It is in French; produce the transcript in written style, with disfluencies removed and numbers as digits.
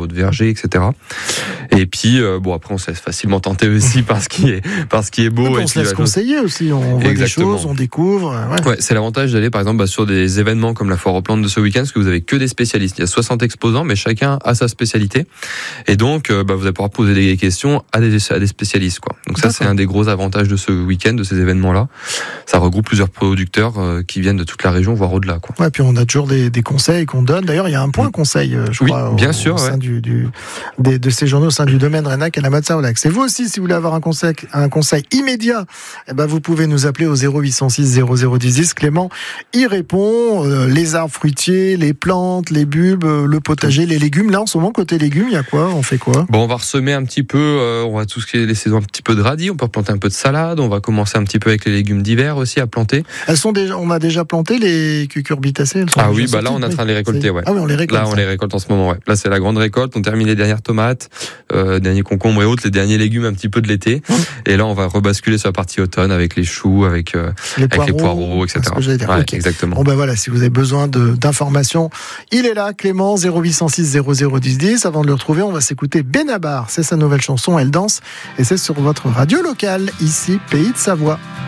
votre verger, etc. Et puis après on se laisse facilement tenter aussi par ce qui est beau. On se laisse conseiller aussi, on voit des choses, on découvre. Ouais, c'est l'avantage d'aller par exemple sur des événements comme la foire aux plantes de ce week-end, parce que vous avez que des spécialistes. Il y a 60 exposants, mais chacun a sa spécialité. Et donc vous allez pouvoir poser des questions à des spécialistes, quoi. Donc ça, c'est un des gros avantages de ce week-end, de ces événements-là. Ça regroupe plusieurs producteurs qui viennent de toute la région, voire au-delà, quoi. Ouais, puis on a toujours des conseils qu'on donne. D'ailleurs, il y a un point conseil, je crois, bien sûr, au sein de ces journaux, au sein du domaine Renac et la Matza-Olac. C'est vous aussi, si vous voulez avoir un conseil immédiat, vous pouvez nous appeler au 0806 0010. Clément y répond. Les arbres fruitiers, les plantes, les bulbes, le potager, les légumes. Là, en ce moment, côté légumes, il y a quoi? On fait quoi? On va ressemer un petit peu, on va tout ce qui est les saisons, un petit peu de radis, on peut planter un peu de salade, on va commencer un petit peu avec les légumes d'hiver aussi à planter. On a déjà planté les cucurbitacées? Ah oui, là on est en train de les récolter, ouais. Ah oui, on les récolte. Là on les récolte en ce moment, ouais. Là c'est la grande récolte, on termine les dernières tomates, derniers concombres et autres, les derniers légumes un petit peu de l'été. Et là on va rebasculer sur la partie automne avec les choux, avec les poireaux, etc. Ouais, okay. Exactement. Bon voilà, si vous avez besoin d'informations, il est là, Clément, 0806 0010. Avant de le retrouver, on va s'écouter Benabar. C'est sa nouvelle chanson, Elle danse, et c'est sur votre radio locale, ici, Pays de Savoie.